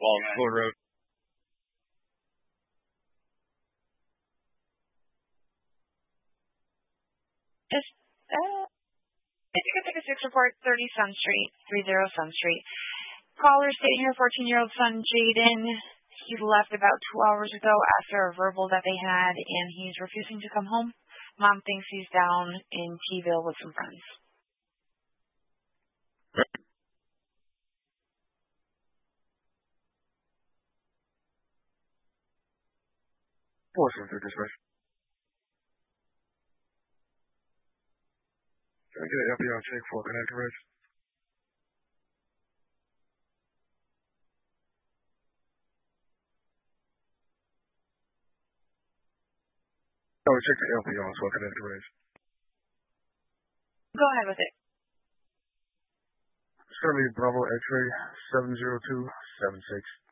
on Ford Road. Just, if you could take a 6 report, 30 Sun Street. Caller stating her 14-year-old son, Jaden, he left about 2 hours ago after a verbal that they had, and he's refusing to come home. Mom thinks he's down in T-Ville with some friends. Portion for dispatch. Can I get an FBI check for connect arrest? I would check the LPR so I connect arrest. Go ahead with it. It's going to be Bravo X-ray 70276.